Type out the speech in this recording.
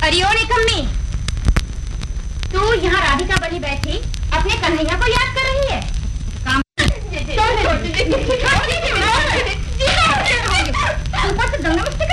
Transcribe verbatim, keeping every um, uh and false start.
अरे ओ निकम्मी, तू यहाँ राधिका बनी बैठी अपने कन्हैया को याद